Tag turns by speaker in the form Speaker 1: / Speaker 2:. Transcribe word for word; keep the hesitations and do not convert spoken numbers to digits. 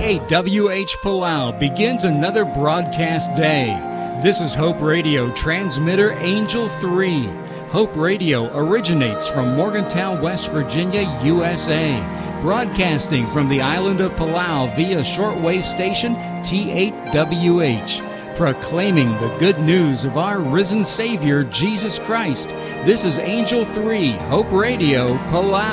Speaker 1: eight W H Palau begins another broadcast day. This is Hope Radio transmitter Angel three. Hope Radio originates from Morgantown, West Virginia, U S A, broadcasting from the island of Palau via shortwave station T eight W H, proclaiming the good news of our risen Savior, Jesus Christ. This is Angel three, Hope Radio, Palau.